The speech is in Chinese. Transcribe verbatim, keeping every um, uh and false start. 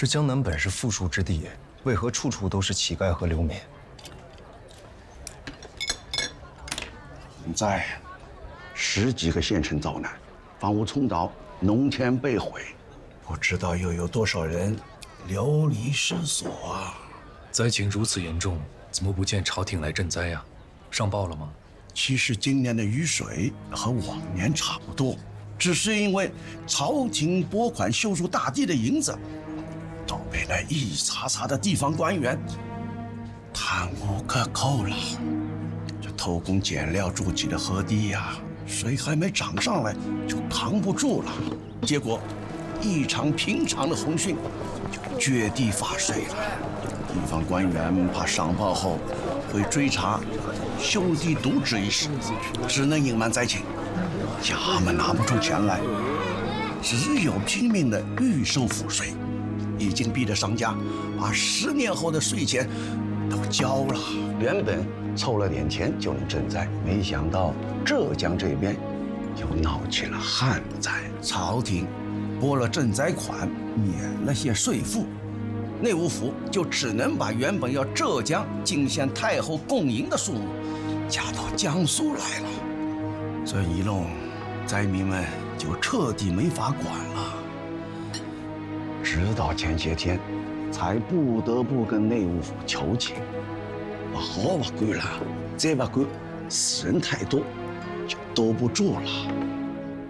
这江南本是富庶之地，为何处处都是乞丐和流民？ 现在十几个县城遭难，房屋冲倒，农田被毁，不知道又有多少人流离失所啊！ 灾情如此严重，怎么不见朝廷来赈灾呀？上报了吗？ 其实今年的雨水和往年差不多，只是因为朝廷拨款修筑大堤的银子，都被那一茬茬的地方官员贪污克扣了。这偷工减料筑起的河堤呀，水还没涨上来就扛不住了，结果一场平常的洪汛就决堤发水了。地方官员怕上报后会追查修堤渎职一事，只能隐瞒灾情。衙门拿不出钱来，只有拼命的预收赋税，已经逼得商家把十年后的税钱都交了。原本凑了点钱就能赈灾，没想到浙江这边又闹起了旱灾，朝廷拨了赈灾款，免了些税赋。内务府就只能把原本要浙江进献太后贡银的数目加到江苏来了，这一弄，灾民们就彻底没法管了。直到前些天，才不得不跟内务府求情，不好不管了，再不管，事人太多，就兜不住了。